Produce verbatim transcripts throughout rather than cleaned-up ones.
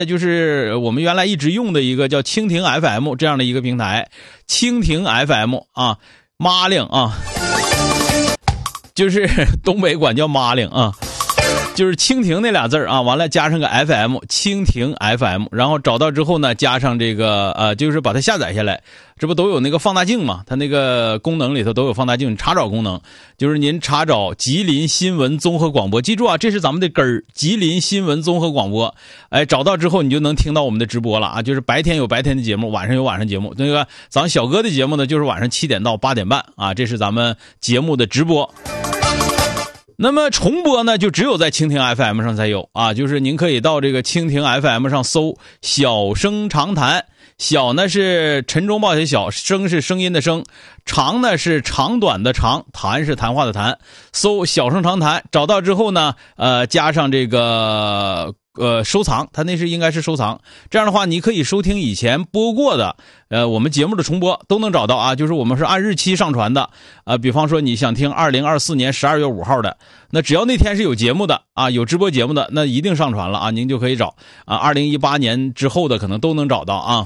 就是我们原来一直用的一个叫蜻蜓 F M 这样的一个平台，蜻蜓 F M 啊，妈令啊，就是东北管叫妈令啊，就是蜻蜓那俩字啊，完了加上个 F M， 蜻蜓 F M， 然后找到之后呢，加上这个呃，就是把它下载下来，这不都有那个放大镜嘛？它那个功能里头都有放大镜查找功能，就是您查找吉林新闻综合广播，记住啊，这是咱们的根儿，吉林新闻综合广播。哎，找到之后你就能听到我们的直播了啊，就是白天有白天的节目，晚上有晚上节目。那个咱小哥的节目呢，就是晚上七点到八点半啊，这是咱们节目的直播。那么重播呢，就只有在蜻蜓 F M 上才有啊，就是您可以到这个蜻蜓 F M 上搜小声长谈，小呢是晨钟报晓小，声是声音的声，长呢是长短的长，谈是谈话的谈，搜小声长谈，找到之后呢，呃，加上这个呃收藏，它那是应该是收藏，这样的话你可以收听以前播过的呃我们节目的重播都能找到啊，就是我们是按日期上传的，呃比方说你想听二零二四年十二月五号的，那只要那天是有节目的啊，有直播节目的，那一定上传了啊，您就可以找啊，二零一八年之后的可能都能找到啊。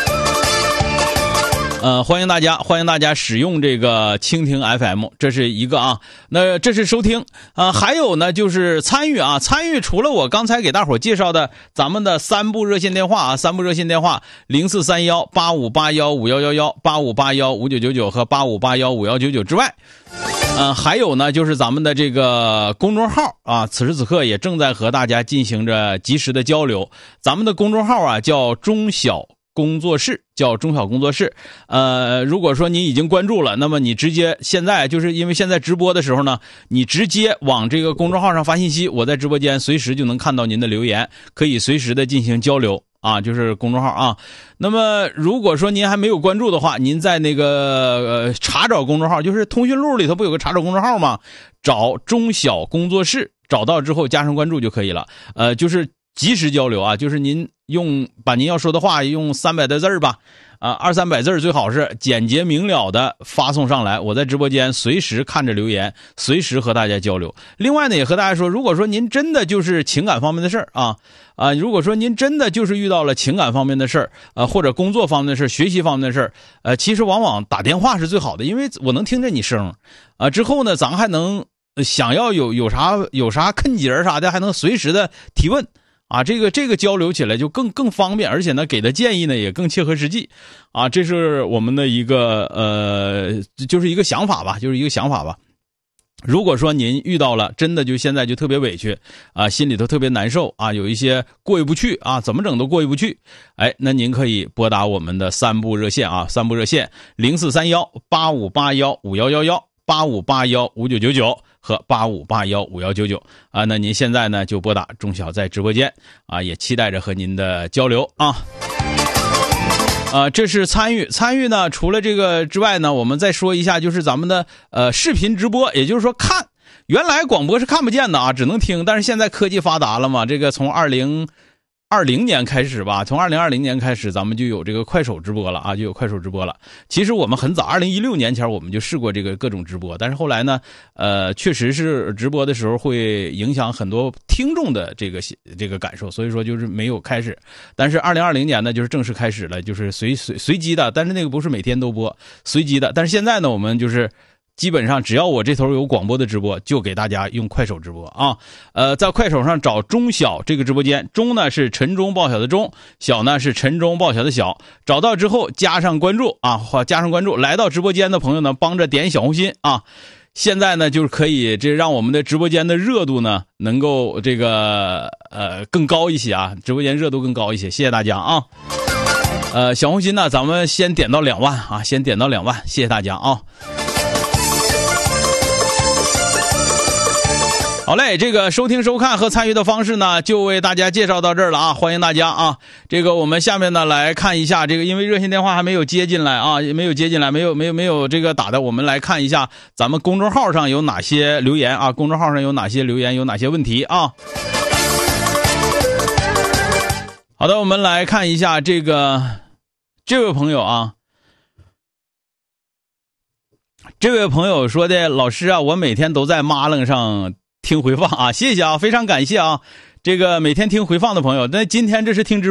呃，欢迎大家，欢迎大家使用这个蜻蜓 F M， 这是一个啊。那这是收听啊、呃，还有呢就是参与啊，参与除了我刚才给大伙介绍的咱们的三部热线电话啊，三部热线电话零四三幺八五八幺五幺幺幺、八五八幺五九九九和八五八幺五幺九九之外，呃，还有呢就是咱们的这个公众号啊，此时此刻也正在和大家进行着及时的交流。咱们的公众号啊叫中小工作室，叫中小工作室。呃，如果说你已经关注了，那么你直接现在就是因为现在直播的时候呢，你直接往这个公众号上发信息，我在直播间随时就能看到您的留言，可以随时的进行交流啊，就是公众号啊。那么如果说您还没有关注的话，您在那个呃查找公众号，就是通讯录里头不有个查找公众号吗？找中小工作室，找到之后加上关注就可以了。呃，就是及时交流啊，就是您用把您要说的话用三百的字吧，啊，二三百字最好是简洁明了的发送上来，我在直播间随时看着留言，随时和大家交流。另外呢，也和大家说，如果说您真的就是情感方面的事儿啊啊，如果说您真的就是遇到了情感方面的事儿，呃，或者工作方面的事儿、学习方面的事儿，呃，其实往往打电话是最好的，因为我能听着你声啊，之后呢，咱还能想要有有啥有啥坑节啥的，还能随时的提问。啊，这个这个交流起来就更更方便，而且呢，给的建议呢也更切合实际，啊，这是我们的一个呃，就是一个想法吧，就是一个想法吧。如果说您遇到了真的就现在就特别委屈啊，心里头特别难受啊，有一些过意不去啊，怎么整都过意不去，哎，那您可以拨打我们的三部热线啊，三部热线零四三幺八五八幺五幺幺幺、八五八幺五九九九。和八五八幺五幺九九啊，那您现在呢就拨打钟晓在直播间啊，也期待着和您的交流啊。啊，这是参与参与呢，除了这个之外呢，我们再说一下，就是咱们的呃视频直播，也就是说看，原来广播是看不见的啊，只能听，但是现在科技发达了嘛，这个从二零二零年开始吧，从二零二零年开始，咱们就有这个快手直播了啊，就有快手直播了。其实我们很早，二零一六年前我们就试过这个各种直播，但是后来呢，呃，确实是直播的时候会影响很多听众的这个这个感受，所以说就是没有开始。但是二零二零年呢，就是正式开始了，就是随随随机的，但是那个不是每天都播，随机的。但是现在呢，我们就是基本上只要我这头有广播的直播，就给大家用快手直播啊。呃，在快手上找中小这个直播间，中呢是晨钟报晓的钟，小呢是晨钟报晓的小。找到之后加上关注啊，或加上关注，来到直播间的朋友呢，帮着点小红心啊。现在呢，就是可以这让我们的直播间的热度呢，能够这个呃更高一些啊，直播间热度更高一些。谢谢大家啊。呃，小红心呢，咱们先点到两万啊，先点到两万，谢谢大家啊。好嘞，这个收听收看和参与的方式呢，就为大家介绍到这儿了啊，欢迎大家啊。这个我们下面呢来看一下这个，因为热线电话还没有接进来啊，也没有接进来，没有没有没有这个打的，我们来看一下咱们公众号上有哪些留言啊，公众号上有哪些留言，有哪些问题啊。好的，我们来看一下这个这位朋友啊。这位朋友说的，老师啊，我每天都在妈楞上听回放啊，谢谢啊，非常感谢啊。 这个每天听回放的朋友，那今天这是听直